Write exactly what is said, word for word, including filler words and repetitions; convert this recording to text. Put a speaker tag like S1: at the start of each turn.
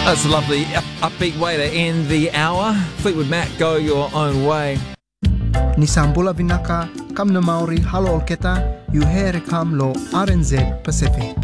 S1: That's a lovely up- upbeat way to end the hour. Fleetwood Mac, Go Your Own Way.
S2: Ni sambula vinaka kam na Maori halo olketa yu here kam lo R N Z Pacific.